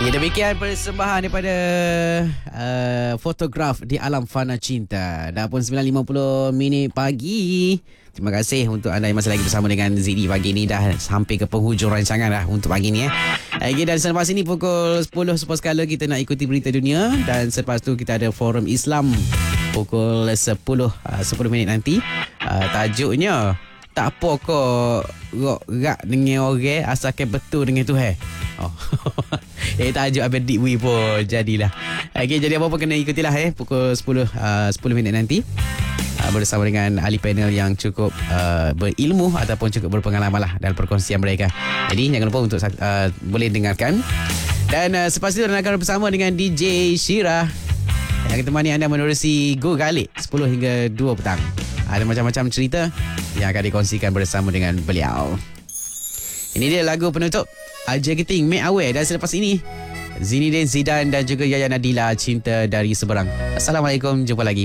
Ya, demikian persembahan daripada fotograf di Alam Fana Cinta. Dah pun 9.50 pagi. Terima kasih untuk anda yang masih lagi bersama dengan ZD pagi ni. Dah hampir ke penghujung rancangan dah untuk pagi ni. Okay, dan selepas ini pukul 10 sepas kala kita nak ikuti berita dunia. Dan selepas tu kita ada Forum Islam pukul 10 minit nanti. Tajuknya, tak apa kau rak dengan orang asalkan betul dengan Tuhan. Oh. Tajuk Abang Dikwi pun jadilah. Okay, jadi apa-apa kena ikutilah pukul 10 minit nanti. Bersama dengan ahli panel yang cukup berilmu ataupun cukup berpengalaman lah dalam perkongsian mereka. Jadi jangan lupa untuk boleh dengarkan. Dan selepas itu akan bersama dengan DJ Syirah yang akan temani anda menerusi Go Galik 10 hingga 2 petang. Ada macam-macam cerita yang akan dikongsikan bersama dengan beliau. Ini dia lagu penutup Aja Geting, Make Aware. Dan selepas ini Zinedine Zidane dan juga Yaya Nadila, Cinta dari Seberang. Assalamualaikum, jumpa lagi.